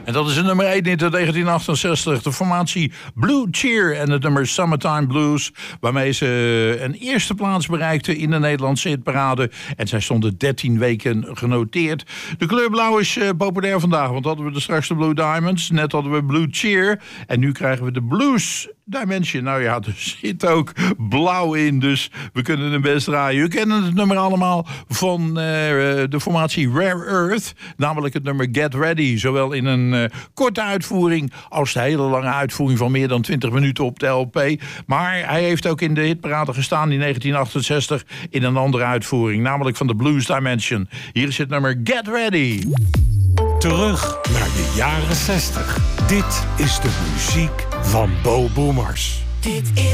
En dat is het nummer 1 in 1968. De formatie Blue Cheer en het nummer Summertime Blues, waarmee ze een eerste plaats bereikten in de Nederlandse hitparade. En zij stonden 13 weken genoteerd. De kleur blauw is populair vandaag, want hadden we er straks de Blue Diamonds. Net hadden we Blue Cheer. En nu krijgen we de Blues Dimension. Nou ja, er zit ook blauw in, dus we kunnen hem best draaien. U kennen het nummer allemaal van de formatie Rare Earth, namelijk het nummer Get Ready. Zowel in een korte uitvoering als de hele lange uitvoering van meer dan 20 minuten op de LP. Maar hij heeft ook in de hitparade gestaan in 1968 in een andere uitvoering, namelijk van de Blues Dimension. Hier is het nummer Get Ready. Terug naar de jaren 60. Dit is de muziek van Bo Boomers. Dit is